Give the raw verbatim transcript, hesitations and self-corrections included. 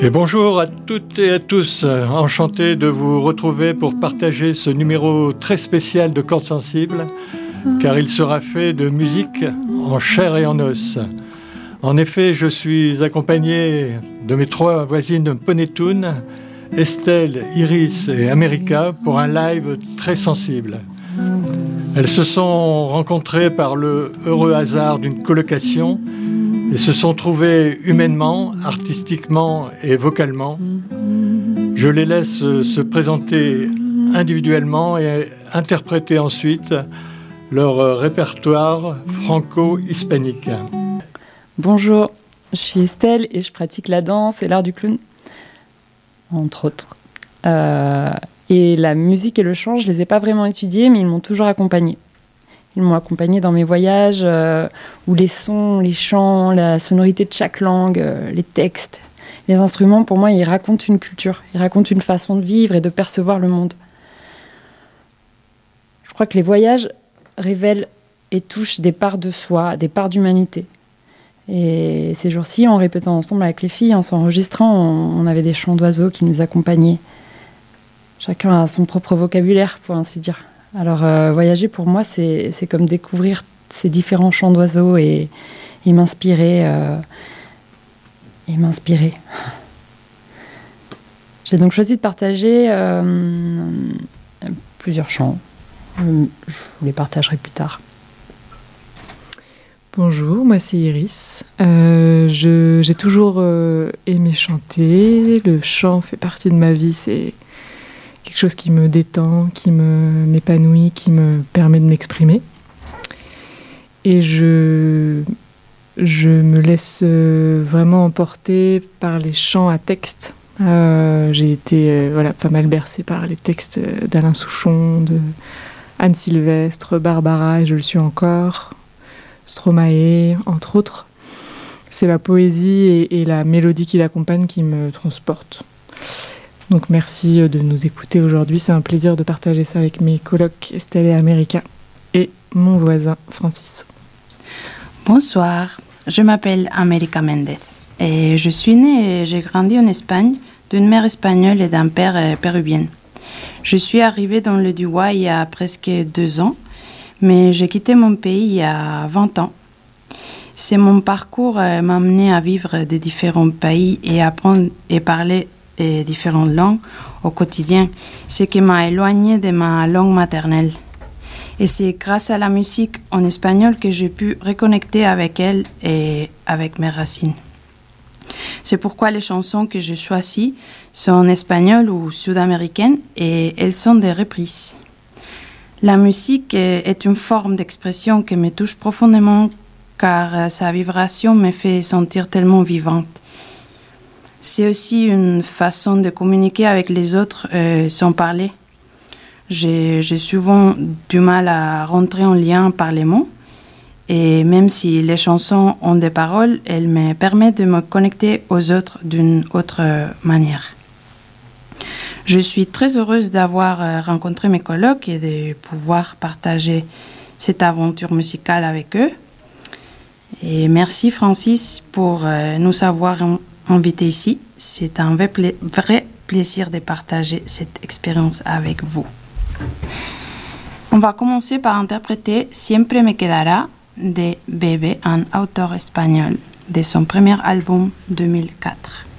Et bonjour à toutes et à tous, enchanté de vous retrouver pour partager ce numéro très spécial de Cordes Sensibles, car il sera fait de musique en chair et en os. En effet, je suis accompagné de mes trois voisines Ponetoon, Estelle, Iris et America, pour un live très sensible. Elles se sont rencontrées par le heureux hasard d'une colocation et se sont trouvées humainement, artistiquement et vocalement. Je les laisse se présenter individuellement et interpréter ensuite leur répertoire franco-hispanique. Bonjour, je suis Estelle et je pratique la danse et l'art du clown, entre autres. Euh, et la musique et le chant, je ne les ai pas vraiment étudiés, mais ils m'ont toujours accompagnée. Ils m'ont accompagnée dans mes voyages euh, où les sons, les chants, la sonorité de chaque langue, euh, les textes, les instruments, pour moi, ils racontent une culture, ils racontent une façon de vivre et de percevoir le monde. Je crois que les voyages révèlent et touchent des parts de soi, des parts d'humanité. Et ces jours-ci, en répétant ensemble avec les filles, en s'enregistrant, on, on avait des chants d'oiseaux qui nous accompagnaient. Chacun a son propre vocabulaire, pour ainsi dire. Alors, euh, voyager, pour moi, c'est, c'est comme découvrir ces différents chants d'oiseaux et, et m'inspirer. Euh, et m'inspirer. J'ai donc choisi de partager euh, plusieurs chants. Je vous les partagerai plus tard. Bonjour, moi c'est Iris. Euh, je, j'ai toujours euh, aimé chanter. Le chant fait partie de ma vie. C'est quelque chose qui me détend, qui me, m'épanouit, qui me permet de m'exprimer. Et je, je me laisse euh, vraiment emporter par les chants à texte. Euh, j'ai été euh, voilà, pas mal bercée par les textes d'Alain Souchon, de Anne Sylvestre, Barbara, et je le suis encore. Stromae, entre autres. C'est la poésie et, et la mélodie qui l'accompagne qui me transportent. Donc merci de nous écouter aujourd'hui. C'est un plaisir de partager ça avec mes colocs Estelle et America et mon voisin Francis. Bonsoir, je m'appelle America Mendez et je suis née et j'ai grandi en Espagne d'une mère espagnole et d'un père péruvien. Je suis arrivée dans le Diois il y a presque deux ans. Mais j'ai quitté mon pays il y a vingt ans. C'est mon parcours euh, m'a amené à vivre des différents pays et apprendre et parler et différentes langues au quotidien, ce qui m'a éloigné de ma langue maternelle. Et c'est grâce à la musique en espagnol que j'ai pu reconnecter avec elle et avec mes racines. C'est pourquoi les chansons que je choisis sont en espagnol ou sud-américaines et elles sont des reprises. La musique est une forme d'expression qui me touche profondément car sa vibration me fait sentir tellement vivante. C'est aussi une façon de communiquer avec les autres euh, sans parler. J'ai, j'ai souvent du mal à rentrer en lien par les mots et même si les chansons ont des paroles, elles me permettent de me connecter aux autres d'une autre manière. Je suis très heureuse d'avoir rencontré mes colocs et de pouvoir partager cette aventure musicale avec eux. Et merci Francis pour nous avoir invités ici. C'est un vrai, pla- vrai plaisir de partager cette expérience avec vous. On va commencer par interpréter Siempre me quedará de Bebe, un auteur espagnol, de son premier album deux mille quatre.